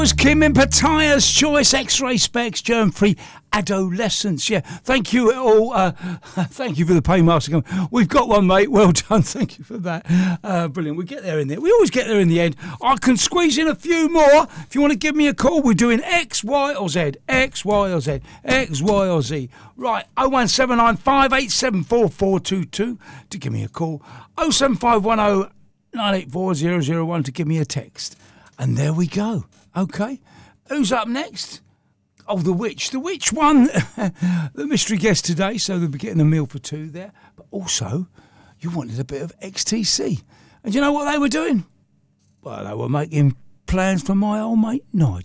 Was Kim in Pattaya's Choice, X-ray specs, germ-free adolescence. Yeah, thank you all. Thank you for the paymaster. We've got one, mate. Well done. Thank you for that. Brilliant. We get there in the end. We always get there in the end. I can squeeze in a few more. If you want to give me a call, we're doing X, Y or Z. X, Y or Z. X, Y or Z. Right, 01795 887 4422 to give me a call. 07510 984 001 to give me a text. And there we go. Okay. Who's up next? Oh, The Witch. The Witch won the mystery guest today, so they'll be getting a meal for two there. But also, you wanted a bit of XTC. And you know what they were doing? Well, they were making plans for my old mate Nigel.